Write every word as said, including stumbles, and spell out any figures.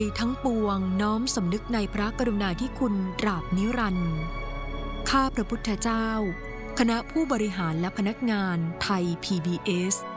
ทั้งปวงน้อมสำนึกในพระกรุณาธิคุณตราบนิรันดร์ข้าพระพุทธเจ้าคณะผู้บริหารและพนักงานไทย พี บี เอส